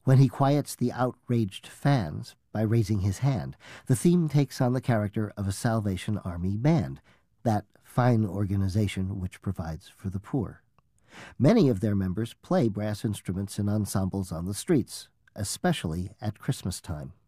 When he quiets the outraged fans by raising his hand, the theme takes on the character of a Salvation Army band, that fine organization which provides for the poor. Many of their members play brass instruments in ensembles on the streets, especially at Christmas time.